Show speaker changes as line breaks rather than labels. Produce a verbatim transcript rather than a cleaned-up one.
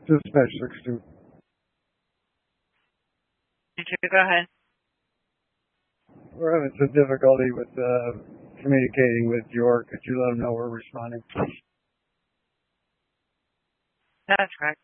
Dispatch six two.
Go ahead.
We're having some difficulty with uh, communicating with York. Could you let them know we're responding?
That's correct.